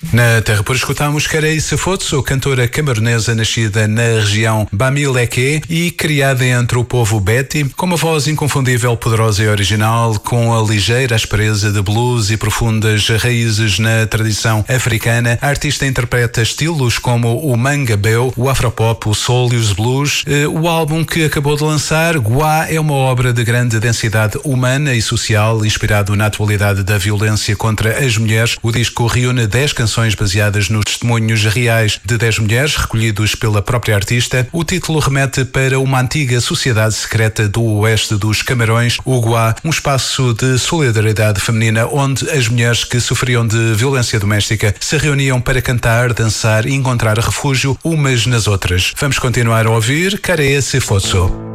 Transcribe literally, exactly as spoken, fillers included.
Na terra por escutamos Carey Sefotso, cantora camaronesa nascida na região Bamileke e criada entre o povo Beti, com uma voz inconfundível, poderosa e original, com a ligeira aspereza de blues e profundas raízes na tradição africana. A artista interpreta estilos como o mangabeu, o afropop, o soul e os blues. O álbum que acabou de lançar, Gua, é uma obra de grande densidade humana e social, inspirado na atualidade da violência contra as mulheres. O disco reúne dez canções baseadas nos testemunhos reais de dez mulheres, recolhidos pela própria artista. O título remete para uma antiga sociedade secreta do oeste dos Camarões, o Gua, um espaço de solidariedade feminina onde as mulheres que sofriam de violência doméstica se reuniam para cantar, dançar e encontrar refúgio umas nas outras. Vamos continuar a ouvir Carey Sefotso.